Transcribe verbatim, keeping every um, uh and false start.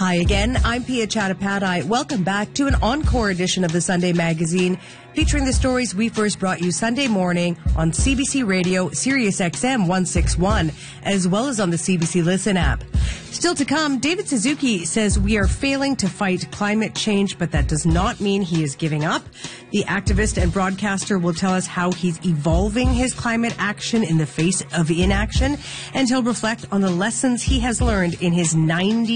Hi again, I'm Pia Chattopadhyay. Welcome back to an encore edition of the Sunday Magazine, featuring the stories we first brought you Sunday morning on C B C Radio, Sirius X M one sixty-one, as well as on the C B C Listen app. Still to come, David Suzuki says we are failing to fight climate change, but that does not mean he is giving up. The activist and broadcaster will tell us how he's evolving his climate action in the face of inaction, and he'll reflect on the lessons he has learned in his ninety